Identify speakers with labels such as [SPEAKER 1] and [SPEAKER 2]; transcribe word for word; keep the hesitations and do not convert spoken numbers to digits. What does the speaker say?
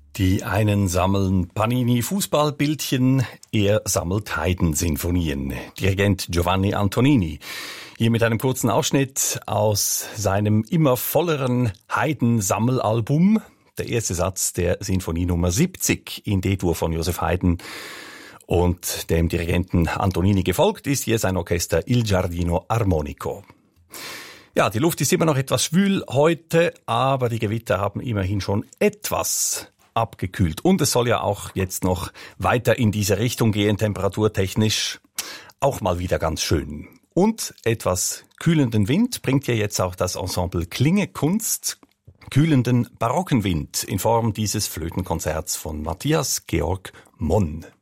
[SPEAKER 1] Die einen sammeln Panini-Fußballbildchen, er sammelt Haydn-Sinfonien. Dirigent Giovanni Antonini. Hier mit einem kurzen Ausschnitt aus seinem immer volleren Haydn-Sammelalbum. Der erste Satz der Sinfonie Nummer siebzig in D-Dur von Joseph Haydn. Und dem Dirigenten Antonini gefolgt ist hier sein Orchester Il Giardino Armonico. Ja, die Luft ist immer noch etwas schwül heute, aber die Gewitter haben immerhin schon etwas abgekühlt. Und es soll ja auch jetzt noch weiter in diese Richtung gehen, temperaturtechnisch. Auch mal wieder ganz schön. Und etwas kühlenden Wind bringt ja jetzt auch das Ensemble Klingekunst, kühlenden barocken Wind in Form dieses Flötenkonzerts von Matthias Georg Monn.